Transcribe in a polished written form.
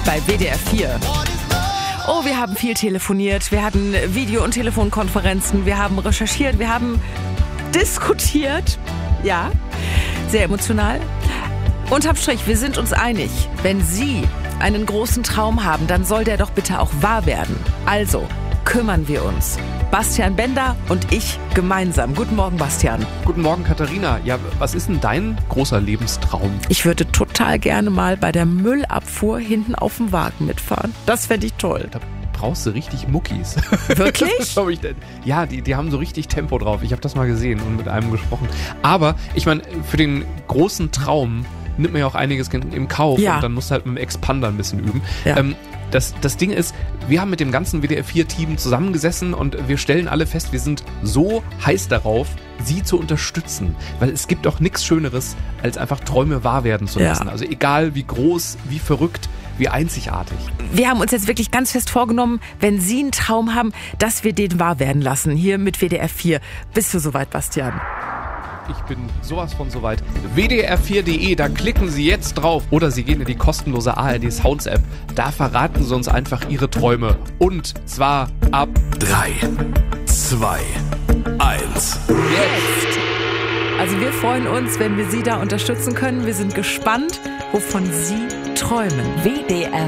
bei WDR 4. Oh, wir haben viel telefoniert, wir hatten Video- und Telefonkonferenzen, wir haben recherchiert, wir haben diskutiert. Ja, sehr emotional. Unterm Strich, wir sind uns einig, wenn Sie einen großen Traum haben, dann soll der doch bitte auch wahr werden. Also kümmern wir uns. Bastian Bender und ich gemeinsam. Guten Morgen, Bastian. Guten Morgen, Katharina. Ja, was ist denn dein großer Lebenstraum? Ich würde total gerne mal bei der Müllabfuhr hinten auf dem Wagen mitfahren. Das fände ich toll. Da brauchst du richtig Muckis. Wirklich? Ja, die haben so richtig Tempo drauf. Ich habe das mal gesehen und mit einem gesprochen. Aber ich meine, für den großen Traum nimmt man ja auch einiges im Kauf. Ja. Und dann musst du halt mit dem Expander ein bisschen üben. Ja. Das Ding ist, wir haben mit dem ganzen WDR-4-Team zusammengesessen und wir stellen alle fest, wir sind so heiß darauf, Sie zu unterstützen. Weil es gibt auch nichts Schöneres, als einfach Träume wahr werden zu lassen. Ja. Also egal wie groß, wie verrückt, wie einzigartig. Wir haben uns jetzt wirklich ganz fest vorgenommen, wenn Sie einen Traum haben, dass wir den wahr werden lassen. Hier mit WDR 4. Bist du soweit, Bastian? Ich bin sowas von soweit. WDR4.de, da klicken Sie jetzt drauf. Oder Sie gehen in die kostenlose ARD Sounds App. Da verraten Sie uns einfach Ihre Träume. Und zwar ab 3, 2, 1. Jetzt! Also wir freuen uns, wenn wir Sie da unterstützen können. Wir sind gespannt, wovon Sie träumen. WDR